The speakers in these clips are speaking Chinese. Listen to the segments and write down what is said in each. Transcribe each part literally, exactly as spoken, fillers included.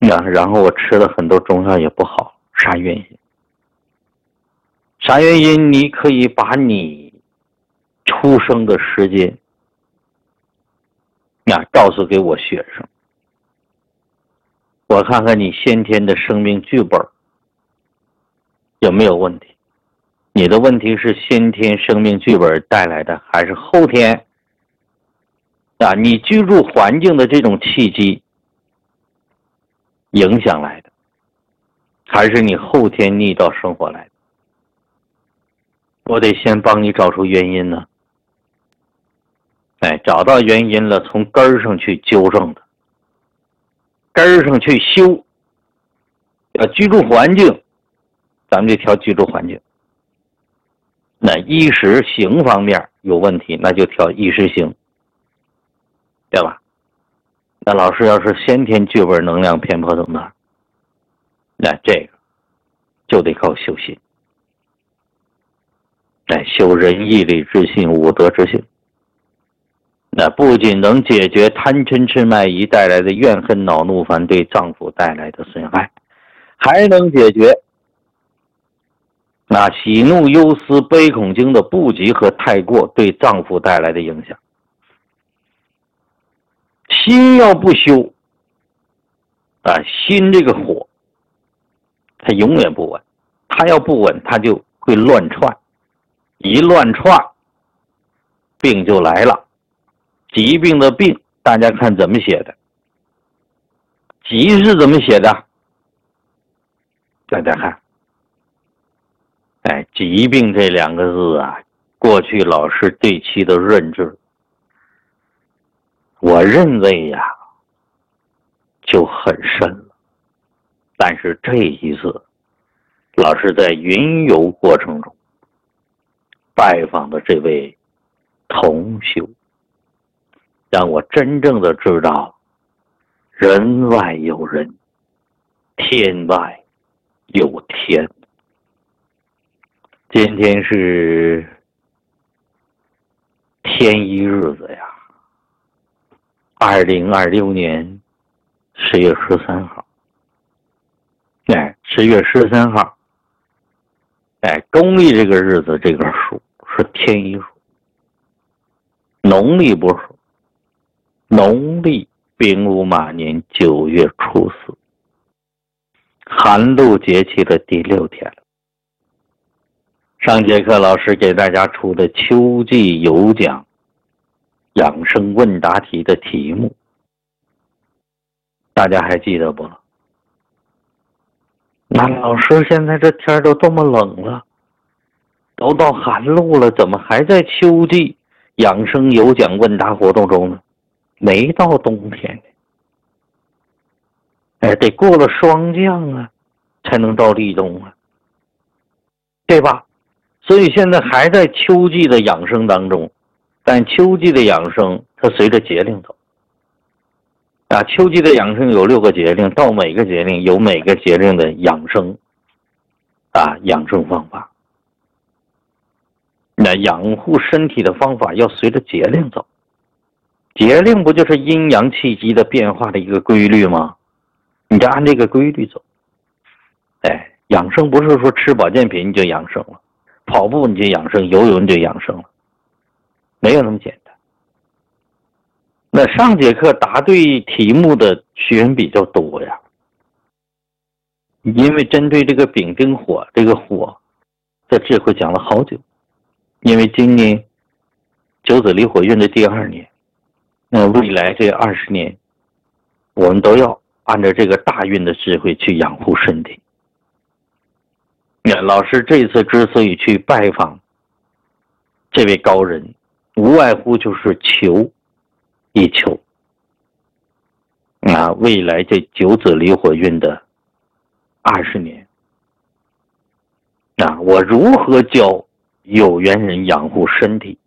啊，然后我吃了很多中药也不好，啥原因？啥原因？你可以把你出生的时间啊告诉给我学生，我看看你先天的生命剧本有没有问题。你的问题是先天生命剧本带来的，还是后天啊你居住环境的这种契机影响来的，还是你后天逆道生活来的？我得先帮你找出原因呢。哎，找到原因了，从根儿上去纠正的，根儿上去修。要居住环境，咱们就调居住环境。那衣食行方面有问题，那就调衣食行，对吧？那老师要是先天剧本能量偏颇怎么办？那这个就得靠修心，来修仁义礼智信五德之性。那不仅能解决贪嗔痴慢疑带来的怨恨恼怒烦对脏腑带来的损害，还能解决那喜怒忧思悲恐惊的不及和太过对脏腑带来的影响。心要不修啊，心这个火它永远不稳，它要不稳它就会乱窜，一乱窜病就来了。疾病的病大家看怎么写的？疾是怎么写的？大家看，哎，疾病这两个字啊，过去老师对其的认知，我认为呀就很深了。但是这一次老师在云游过程中拜访的这位同修，让我真正的知道人外有人，天外有天。今天是天一日子呀，二零二六年十月十三号。哎，十月十三号，哎，公历这个日子这个数是天一数，农历不数。农历丙午马年九月初四，寒露节气的第六天了。上节课老师给大家出的秋季有奖养生问答题的题目，大家还记得不？那老师现在这天都这么冷了，都到寒露了，怎么还在秋季养生有奖问答活动中呢？没到冬天呢，哎，得过了霜降啊，才能到立冬啊，对吧？所以现在还在秋季的养生当中，但秋季的养生它随着节令走啊。秋季的养生有六个节令，到每个节令有每个节令的养生啊养生方法。那养护身体的方法要随着节令走。节令不就是阴阳气机的变化的一个规律吗？你就按这个规律走。哎，养生不是说吃保健品你就养生了，跑步你就养生，游泳你就养生了，没有那么简单。那上节课答对题目的学员比较多呀，因为针对这个丙丁火，这个火在这回讲了好久，因为今年九子离火运的第二年，那未来这二十年，我们都要按照这个大运的智慧去养护身体。那老师这次之所以去拜访这位高人，无外乎就是求一求啊，未来这九子离火运的二十年啊，我如何教有缘人养护身体，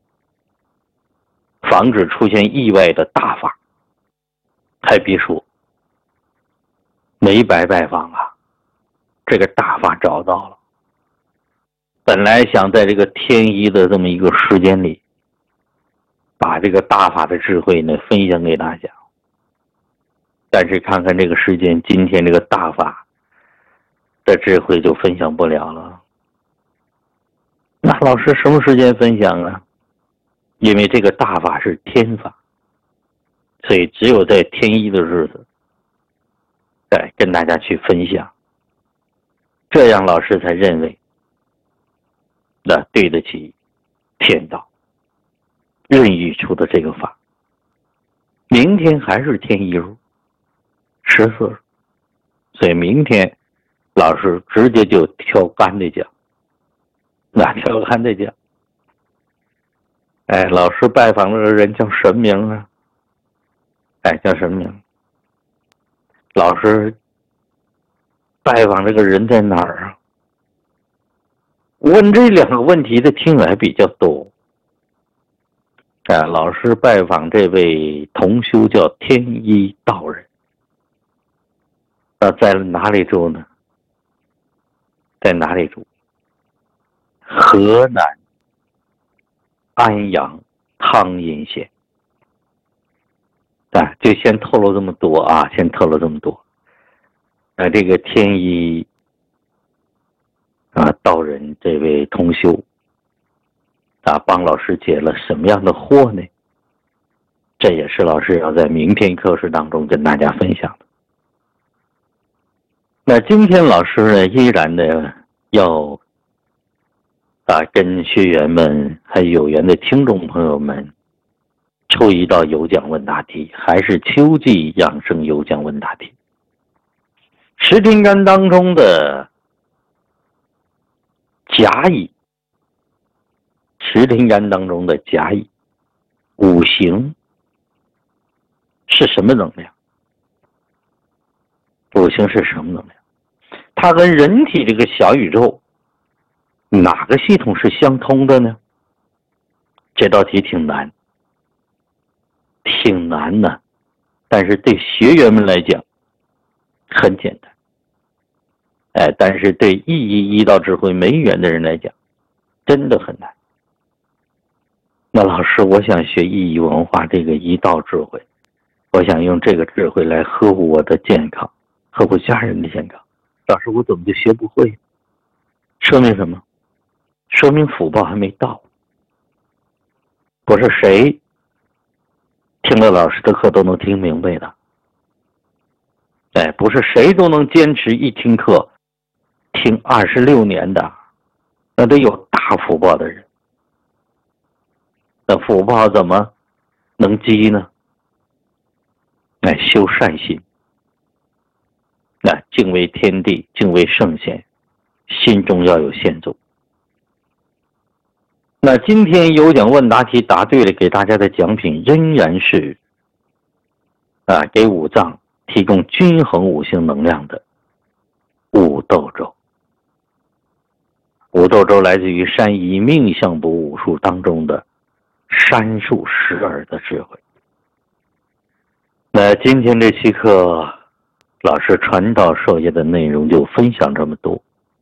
防止出现意外的大法。还别说，没白拜访啊，这个大法找到了。本来想在这个天一的这么一个时间里，把这个大法的智慧呢分享给大家， 但是看看这个时间，今天这个大法的智慧就分享不了了。那老师什么时间分享啊？因为这个大法是天法，所以只有在天一的日子再跟大家去分享，这样老师才认为那对得起天道孕育出的这个法。明天还是天一入十四入，所以明天老师直接就挑干的讲，那挑干的讲。哎，老师拜访的人叫什么名啊？哎，叫什么名？老师拜访这个人在哪儿啊？问这两个问题的听来比较多。哎，老师拜访这位同修叫天一道人，那在哪里住呢？在哪里住？河南安阳汤阴县。啊，就先透露这么多啊，先透露这么多。啊，这个天一啊道人这位同修啊，帮老师解了什么样的惑呢？这也是老师要在明天课时当中跟大家分享的。那今天老师呢，依然的要啊跟学员们还有有缘的听众朋友们出一道有奖问答题，还是秋季养生有奖问答题。十天干当中的甲乙，十天干当中的甲乙五行是什么能量？五行是什么能量？它跟人体这个小宇宙哪个系统是相通的呢？这道题挺难，挺难的，但是对学员们来讲很简单。哎，但是对意义一道智慧没缘的人来讲真的很难。那老师，我想学意义文化这个一道智慧，我想用这个智慧来呵护我的健康，呵护家人的健康。老师，我怎么就学不会？说明什么？说明福报还没到。不是谁听了老师的课都能听明白的。哎，不是谁都能坚持一听课听二十六年的，那得有大福报的人。那福报怎么能积呢？哎，修善心，那敬畏天地，敬畏圣贤，心中要有宪宗。那今天有奖问答题答对了，给大家的奖品仍然是啊，给五脏提供均衡五行能量的五斗粥。五斗粥来自于山医命相卜武术当中的山术十二的智慧。那今天这期课老师传道授业的内容就分享这么多。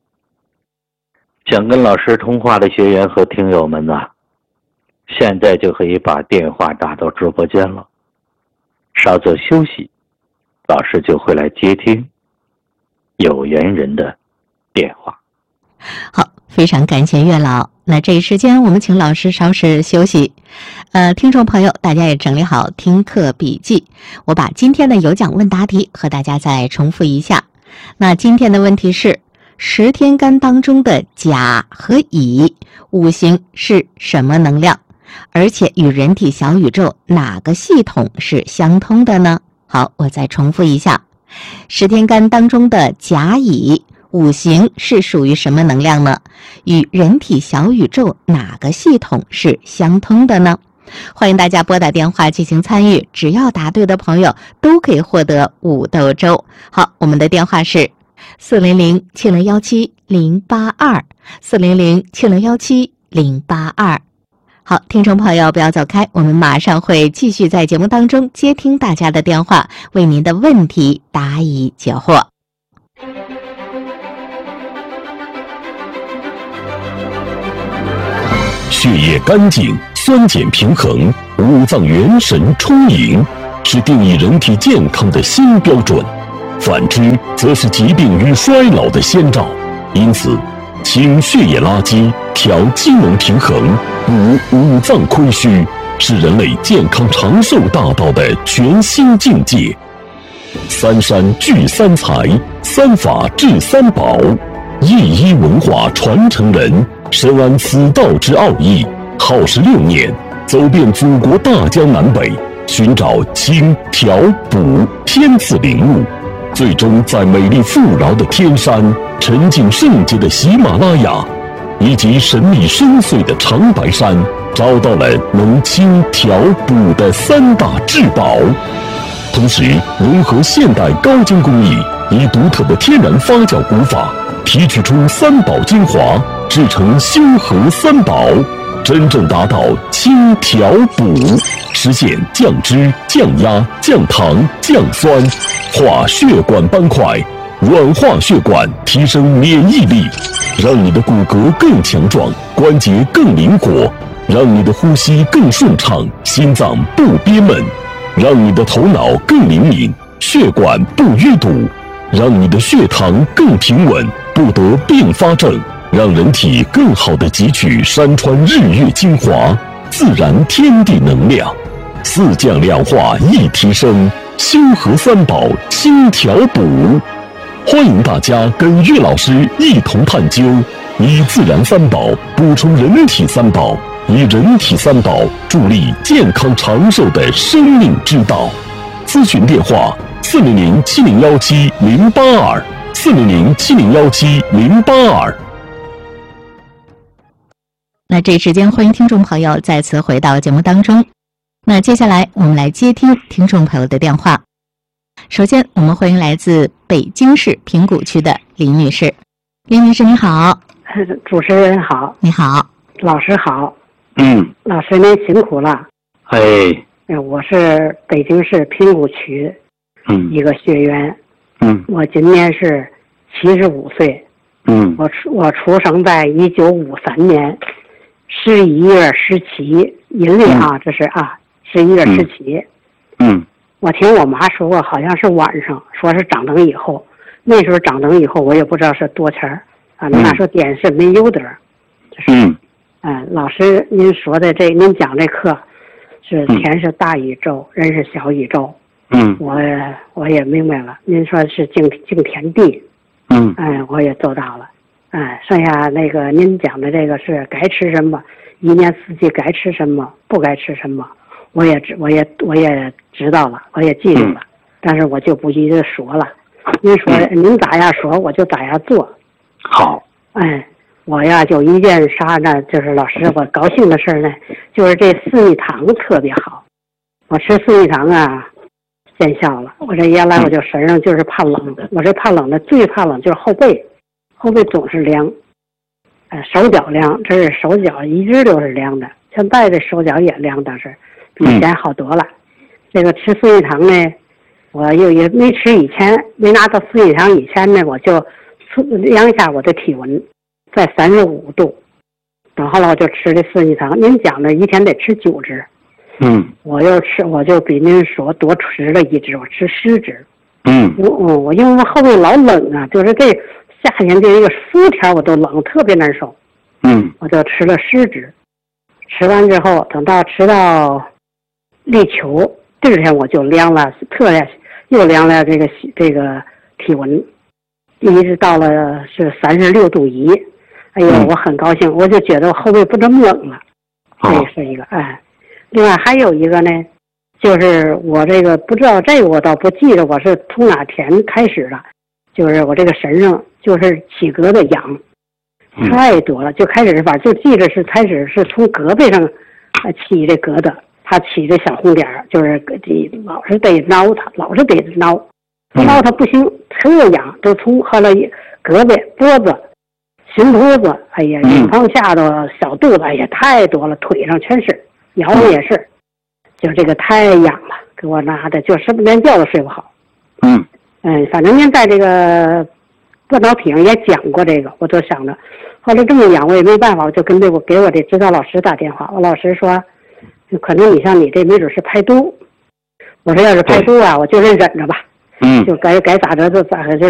想跟老师通话的学员和听友们呢，现在就可以把电话打到直播间了。稍作休息，老师就会来接听有缘人的电话。 好，非常感谢月老。那这一时间我们请老师稍事休息。呃，听众朋友，大家也整理好听课笔记，我把今天的有奖问答题和大家再重复一下。那今天的问题是，十天干当中的甲和乙五行是什么能量？而且与人体小宇宙哪个系统是相通的呢？好，我再重复一下，十天干当中的甲乙五行是属于什么能量呢？与人体小宇宙哪个系统是相通的呢？欢迎大家拨打电话进行参与，只要答对的朋友都可以获得五斗粥。好，我们的电话是四零零七零幺七零八二，四零零七零幺七零八二。好，听众朋友不要走开，我们马上会继续在节目当中接听大家的电话，为您的问题答疑解惑。 血液干净，酸碱平衡，五脏元神充盈， 是定义人体健康的新标准，反之则是疾病与衰老的先兆。因此，清血液垃圾，调机能平衡，补五脏亏虚，是人类健康长寿大道的全新境界。三山聚三才，三法治三宝，一一文化传承人深谙此道之奥义，耗时六年，走遍祖国大江南北，寻找清调补天赐灵物，最终在美丽富饶的天山、沉静圣洁的喜马拉雅以及神秘深邃的长白山，找到了能清调补的三大至宝。同时融合现代高精工艺，以独特的天然发酵古法提取出三宝精华，制成修和三宝，真正达到清调补，实现降脂、降压、降糖、降酸，化血管斑块，软化血管，提升免疫力，让你的骨骼更强壮，关节更灵活，让你的呼吸更顺畅，心脏不憋闷，让你的头脑更灵敏，血管不淤堵，让你的血糖更平稳，不得并发症，让人体更好地汲取山川日月精华，自然天地能量，四降两化一提升，修和三宝清调补。欢迎大家跟岳老师一同探究，以自然三宝补充人体三宝，以人体三宝助力健康长寿的生命之道。咨询电话：四零零七零幺七零八二，四零零七零幺七零八二。 那这时间，欢迎听众朋友再次回到节目当中。那接下来我们来接听听众朋友的电话。首先，我们欢迎来自北京市平谷区的林女士。林女士，你好。 主持人好。 你好。 老师好。 嗯。 老师您辛苦了。 哎。 我是北京市平谷区嗯一个学员。 嗯。 我今年是七十五岁。 嗯。 我出我出生在一九五三年十一月十七，阴历啊，这是啊，十一月十七。 嗯。 我听我妈说过，好像是晚上，说是长灯以后。那时候长灯以后，我也不知道是多钱儿啊。那时候电视没有的，就是嗯，嗯，老师您说的这，您讲这课是天是大宇宙，人是小宇宙。 嗯， 我我也明白了。您说是敬敬天地。 嗯， 哎，我也做到了。哎，剩下那个您讲的这个是该吃什么，一年四季该吃什么，不该吃什么。我也知，我也我也知道了，我也记住了，但是我就不一直说了。您说、嗯、您咋样说，我就咋样做。 好。 哎，我呀就一件啥呢？就是老师，我高兴的事呢，就是这四蜜糖特别好。我吃四蜜糖啊，见效了。我这原来我就身上就是怕冷，我这怕冷的最怕冷就是后背，后背总是凉。哎，手脚凉，这是手脚一直都是凉的，现在这手脚也凉，但是。以前好多了，嗯、这个吃四蜜糖呢，我又也没吃以前，没拿到四蜜糖以前呢，我就量一下我的体温，在三十五度，然后呢我就吃这四蜜糖。您讲的一天得吃九支， 嗯， 我又吃，我就比您说多吃了一支，我吃十支， 嗯， 我我因为我后背老冷啊，就是这夏天这一个十天我都冷，特别难受， 嗯， 我就吃了十支，吃完之后，等到吃到。立秋第二天我就量了，特别又量了这个这个体温，一直到了是三十六度一。哎呦，我很高兴，我就觉得我后背不这么冷了。这是一个哎，另外还有一个呢，就是我这个不知道这个我倒不记得我是从哪天开始的，就是我这个身上就是起疙瘩痒，太多了，就开始吧，就记着是开始是从胳膊上起这疙瘩。他起这小红点儿，就是老是得挠他，老是得挠，挠他不行，特痒，都从后来胳膊、脖子、心脯子，哎呀，乳房下头小肚子，哎呀，太多了，腿上全是，腰上也是，就这个太痒了，给我拿的，就什么连觉都睡不好。 嗯嗯，反正您在这个半导体上也讲过这个，我都想着，后来这么痒，我也没办法，我就跟这我给我这指导老师打电话，我老师说。可能你像你这没准是排毒， 我说要是排除啊，我就认忍着吧， 嗯， 就该该咋着就咋着，就